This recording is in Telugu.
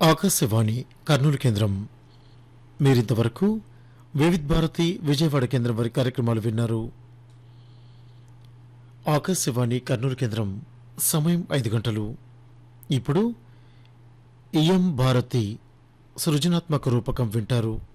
ఆకాశవాణి కర్నూలు కేంద్రం. మీరింతవరకు వివిధ్ భారతి విజయవాడ కేంద్రం వారి కార్యక్రమాలు విన్నారు. ఆకాశవాణి కర్నూలు కేంద్రం సమయం 5 గంటలు. ఇప్పుడు ఇయం భారతి సృజనాత్మక రూపకం వింటారు.